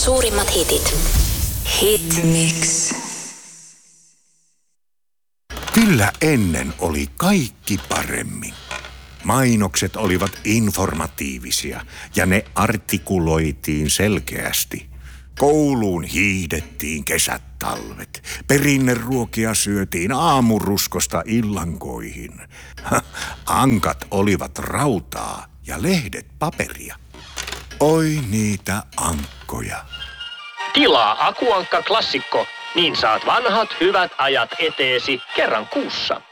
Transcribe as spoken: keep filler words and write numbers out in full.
suurimmat hitit. Hitmix. Kyllä ennen oli kaikki paremmin. Mainokset olivat informatiivisia ja ne artikuloitiin selkeästi. Kouluun hiihdettiin kesät talvet. Perinneruokia syötiin aamuruskosta illankoihin. Ankat olivat rautaa ja lehdet paperia. Oi niitä ankkoja. Tilaa Akuankka Klassikko, niin saat vanhat hyvät ajat eteesi kerran kuussa.